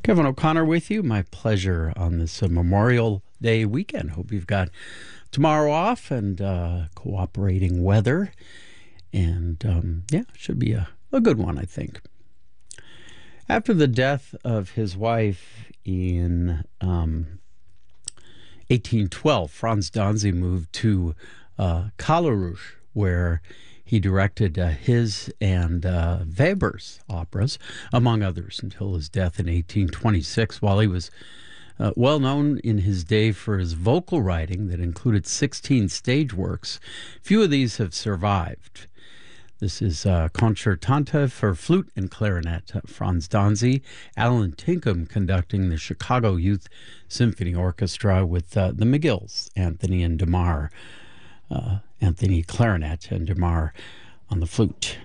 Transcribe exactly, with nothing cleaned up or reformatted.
Kevin O'Connor with you. My pleasure on this uh, Memorial Day weekend. Hope you've got tomorrow off and uh, cooperating weather. And um, yeah, should be a, a good one, I think. After the death of his wife in um, eighteen twelve, Franz Danzi moved to uh, Kallerusch, where he directed uh, his and uh, Weber's operas, among others, until his death in eighteen twenty-six. While he was uh, well known in his day for his vocal writing that included sixteen stage works, few of these have survived. This is uh, Concertante for Flute and Clarinet, uh, Franz Danzi, Alan Tinkham conducting the Chicago Youth Symphony Orchestra with uh, the McGills, Anthony and DeMar. Uh, Anthony clarinet and DeMar on the flute.